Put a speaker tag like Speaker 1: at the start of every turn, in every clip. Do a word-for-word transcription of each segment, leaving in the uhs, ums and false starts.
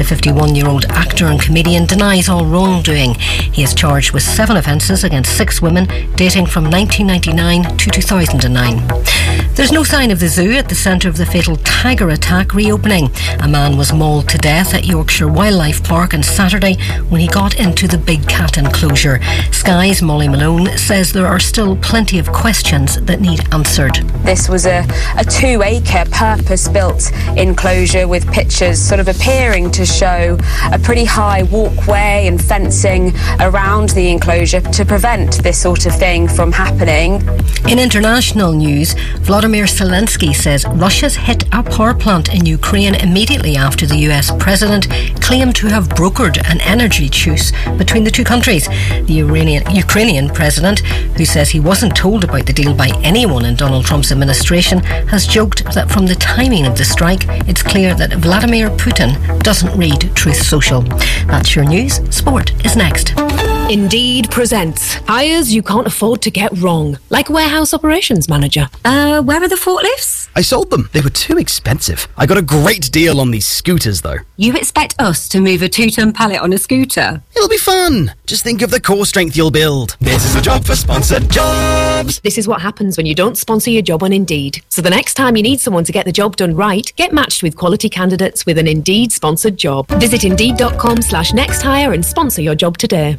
Speaker 1: fifty-one-year-old actor and comedian denies all wrongdoing. He is charged with seven offences against six women dating from nineteen ninety-nine to two thousand nine. There's no sign of the zoo at the centre of the fatal tiger attack reopening. A man was mauled to death at Yorkshire Wildlife Park on Saturday when he got into the big cat enclosure. Sky's Molly Malone says there are still plenty of questions that need answered.
Speaker 2: This was a, a two-acre purpose-built enclosure with pictures sort of appearing to show a pretty high walkway and fencing around the enclosure to prevent this sort of thing from happening.
Speaker 1: In international news, Vladimir Zelensky says Russia's hit a power plant in Ukraine immediately after the U S president claimed to have brokered an energy truce between the two countries. The Iranian, Ukrainian president, who says he wasn't told about the deal by anyone in Donald Trump's administration, has joked that from the timing of the strike, it's clear that Vladimir Putin doesn't read Truth Social. That's your news. Sport is next.
Speaker 3: Indeed presents hires you can't afford to get wrong, like warehouse operations manager.
Speaker 4: Uh, where are the forklifts?
Speaker 5: I sold them. They were too expensive. I got a great deal on these scooters, though.
Speaker 4: You expect us to move a two-ton pallet on a scooter?
Speaker 5: It'll be fun. Just think of the core strength you'll build. This is a job for Sponsored Jobs.
Speaker 3: This is what happens when you don't sponsor your job on Indeed. So the next time you need someone to get the job done right, get matched with quality candidates with an Indeed sponsored job. Visit Indeed.com slash next hire and sponsor your job today.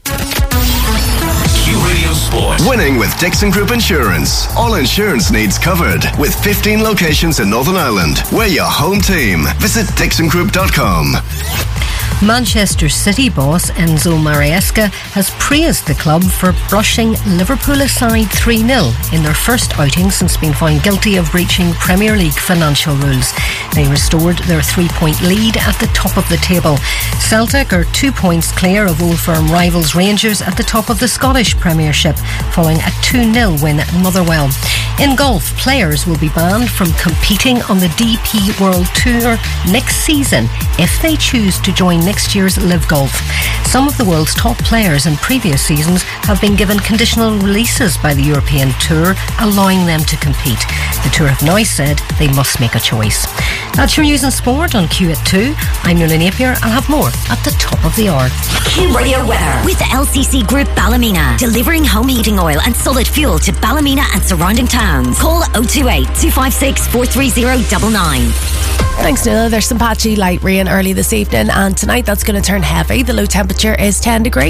Speaker 6: Q Radio Sport.
Speaker 7: Winning with Dixon Group Insurance. All insurance needs covered. With fifteen locations in Northern Ireland. We're your home team. Visit dixon group dot com.
Speaker 1: Manchester City boss Enzo Maresca has praised the club for brushing Liverpool aside three nil in their first outing since being found guilty of breaching Premier League financial rules. They restored their three-point lead at the top of the table. Celtic are two points clear of Old Firm rivals Rangers at the top of the Scottish Premiership, following a two nil win at Motherwell. In golf, players will be banned from competing on the D P World Tour next season if they choose to join next year's Live Golf. Some of the world's top players in previous seasons have been given conditional releases by the European Tour, allowing them to compete. The Tour have now said they must make a choice. That's your news and sport on Q at two. I'm Nuala Napier. I'll have more at the top of the hour.
Speaker 8: Q Radio weather with L C C Group Ballymena, delivering home heating oil and solid fuel to Ballymena and surrounding towns. Call oh two eight, two five six, four three oh nine nine.
Speaker 9: Thanks, Nuala. There's some patchy light rain early this evening, and tonight that's going to turn heavy. The low temperature is ten degrees.